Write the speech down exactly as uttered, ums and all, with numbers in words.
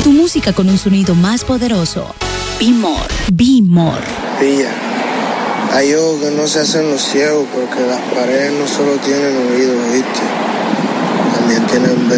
Tu música con un sonido más poderoso. Be More. Be More. Pilla. Hay ojos que no se hacen los ciegos porque las paredes no solo tienen oídos, ¿viste? También tienen